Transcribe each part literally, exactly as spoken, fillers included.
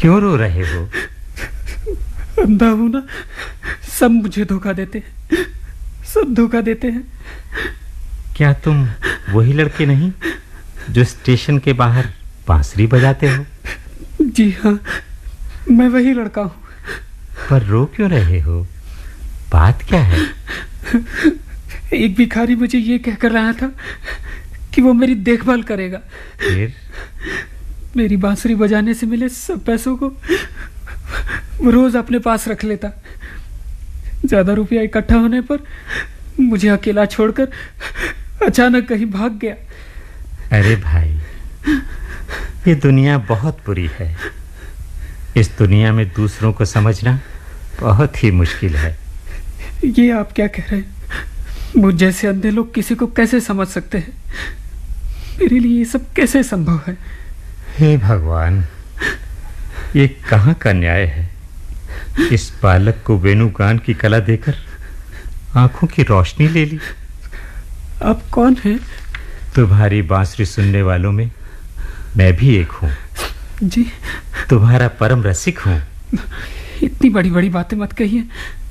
क्यों रो रहे हो? अंधा हूं ना, सब मुझे धोखा देते हैं, सब धोखा देते हैं। क्या तुम वही लड़के नहीं जो स्टेशन के बाहर बांसुरी बजाते हो? जी हाँ, मैं वही लड़का हूँ। पर रो क्यों रहे हो? बात क्या है? एक भिखारी मुझे ये कहकर रहा था कि वो मेरी देखभाल करेगा। फिर? मेरी बांसुरी बजाने से मिले सब पैसों को वो रोज अपने पास रख लेता। ज्यादा रुपया इकट्ठा होने पर मुझे अकेला छोड़कर अचानक कहीं भाग गया। अरे भाई, ये दुनिया बहुत बुरी है। इस दुनिया में दूसरों को समझना बहुत ही मुश्किल है। ये आप क्या कह रहे हैं? मुझ जैसे अंधे लोग किसी को कैसे समझ सकते हैं? मेरे लिए ये सब कैसे संभव है? हे भगवान, ये कहाँ का न्याय है? इस बालक को वेणुगान की कला देकर आंखों की रोशनी ले ली। आप कौन हैं? तुम्हारी बांसुरी सुनने वालों में मैं भी एक हूँ। जी? तुम्हारा परम रसिक हूँ। इतनी बड़ी बड़ी बातें मत कहिए,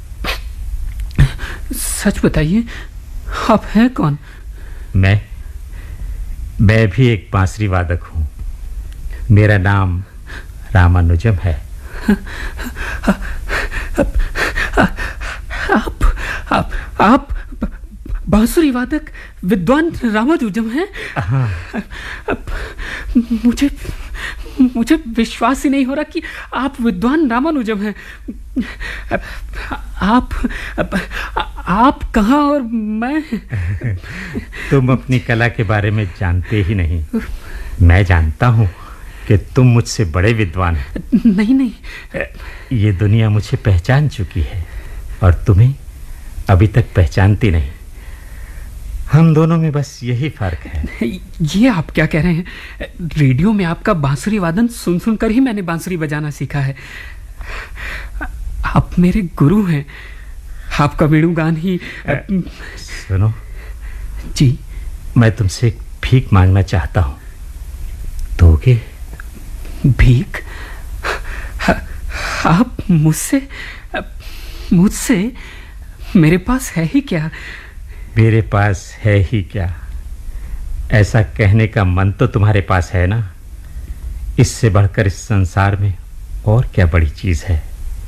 सच बताइए, आप हैं कौन? मैं मैं भी एक बांसुरी वादक हूँ। मेरा नाम रामानुजम है। आप आप आप बांसुरी वादक विद्वान रामानुजम हैं? हाँ। मुझे मुझे विश्वास ही नहीं हो रहा कि आप विद्वान रामानुजम हैं। आप आप कहाँ और मैं? तुम अपनी कला के बारे में जानते ही नहीं। मैं जानता हूँ कि तुम मुझसे बड़े विद्वान हो। नहीं नहीं, ये दुनिया मुझे पहचान चुकी है और तुम्हें अभी तक पहचानती नहीं। हम दोनों में बस यही फर्क है। ये आप क्या कह रहे हैं? रेडियो में आपका बांसुरी वादन सुन सुनकर ही मैंने बांसुरी बजाना सीखा है। आप मेरे गुरु हैं। आपका वेणुगान ही। सुनो जी? मैं तुमसे एक भीख मांगना चाहता हूँ, दोगे? भीख? आप मुझसे मुझसे मेरे पास है ही क्या? मेरे पास है ही क्या, ऐसा कहने का मन तो तुम्हारे पास है ना। इससे बढ़कर इस संसार में और क्या बड़ी चीज है?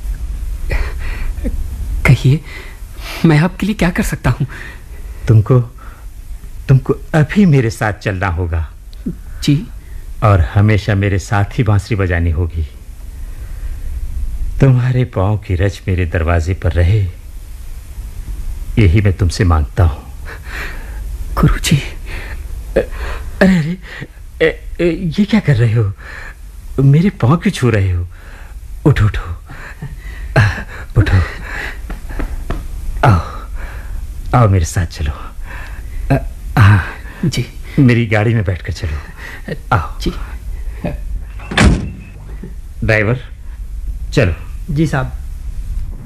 कहिए, मैं आपके लिए क्या कर सकता हूँ? तुमको तुमको अभी मेरे साथ चलना होगा। जी? और हमेशा मेरे साथ ही बांसुरी बजानी होगी। तुम्हारे पांव की रज मेरे दरवाजे पर रहे, यही मैं तुमसे मांगता हूँ। गुरुजी। अरे अरे ए, ए, ये क्या कर रहे हो? मेरे पांव क्यों छू रहे हो? उठो उठो उठो, आओ आओ मेरे साथ चलो। हाँ जी, मेरी गाड़ी में बैठकर चलो। आओ जी। ड्राइवर, चलो। जी साहब।